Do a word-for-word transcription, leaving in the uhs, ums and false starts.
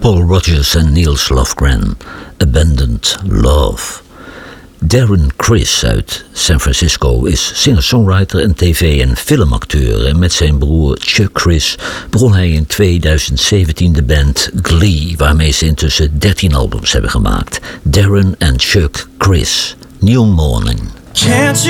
Paul Rodgers en Niels Lofgren, Abandoned Love. Darren Criss uit San Francisco is singer-songwriter en tv- en filmacteur. En met zijn broer Chuck Criss begon hij in tweeduizend zeventien de band Glee, waarmee ze intussen dertien albums hebben gemaakt. Darren en Chuck Criss, New Morning.